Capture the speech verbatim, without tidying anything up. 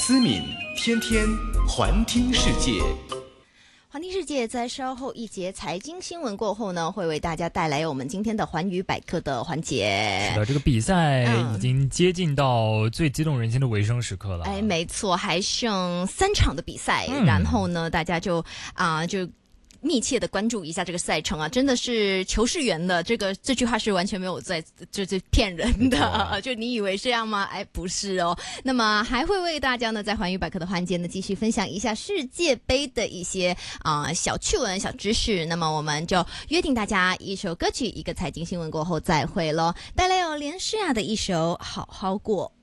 思敏天天环听世界。 环听世界在稍后一节财经新闻过后呢，会为大家带来我们今天的环宇百科的环节。 是的，这个比赛已经接近到最激动人心的尾声时刻了。 哎，没错，还剩三场的比赛， 嗯、 然后呢，大家就啊、呃、就。密切的关注一下这个赛程啊，真的是球是圆的，这个这句话是完全没有在就是骗人的、啊，就你以为这样吗？哎，不是哦。那么还会为大家呢在环宇百科的环节呢继续分享一下世界杯的一些啊、呃、小趣闻、小知识。那么我们就约定大家一首歌曲，一个财经新闻过后再会咯。带来有连诗雅的一首《好好过》。